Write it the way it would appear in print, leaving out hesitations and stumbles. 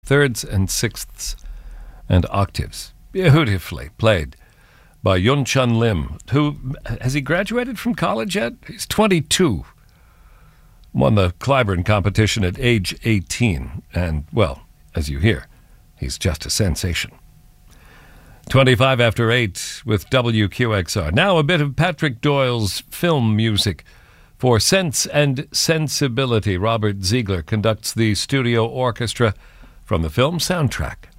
thirds and sixths and octaves. Beautifully played by Yun Chun Lim, who, has he graduated from college yet? He's 22. Won the Clyburn competition at age 18. And, well, as you hear, he's just a sensation. 25 after 8 with WQXR. Now a bit of Patrick Doyle's film music. For Sense and Sensibility, Robert Ziegler conducts the studio orchestra from the film soundtrack.